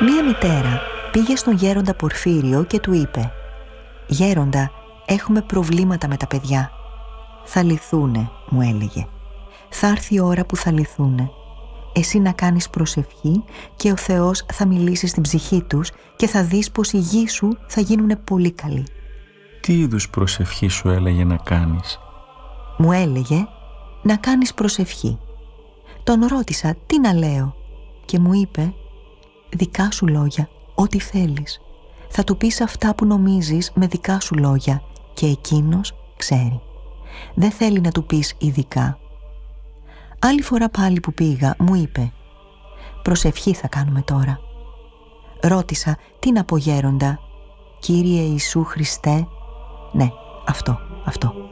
Μία μητέρα πήγε στον γέροντα Πορφύριο και του είπε: «Γέροντα, έχουμε προβλήματα με τα παιδιά». «Θα λυθούνε», μου έλεγε. «Θα έρθει η ώρα που θα λυθούνε. Εσύ να κάνεις προσευχή και ο Θεός θα μιλήσει στην ψυχή τους και θα δεις πως η γη σου θα γίνουνε πολύ καλή». Τι είδους προσευχή σου έλεγε να κάνεις? Μου έλεγε να κάνεις προσευχή. Τον ρώτησα τι να λέω και μου είπε: «Δικά σου λόγια, ό,τι θέλεις. Θα του πεις αυτά που νομίζεις με δικά σου λόγια και εκείνος ξέρει. Δεν θέλει να του πεις ειδικά». Άλλη φορά πάλι που πήγα μου είπε: «Προσευχή θα κάνουμε τώρα». Ρώτησα τι να πω, γέροντα? «Κύριε Ιησού Χριστέ». Ναι, αυτό.